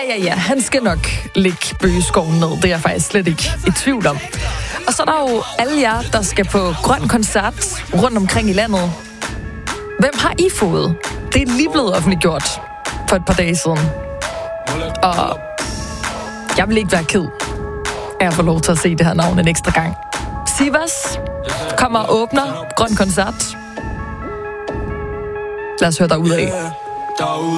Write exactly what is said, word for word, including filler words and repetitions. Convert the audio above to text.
ja, ja, han skal nok lægge Bøgeskoven ned. Det er jeg faktisk slet ikke i tvivl om. Og så er der jo alle jer, der skal på grøn koncert rundt omkring i landet. Hvem har I fået? Det er lige blevet offentliggjort for et par dage siden. Og jeg vil ikke være ked af at få lov til at se det her navn en ekstra gang. Sivas kommer og åbner grøn koncert. Lad os høre derudad.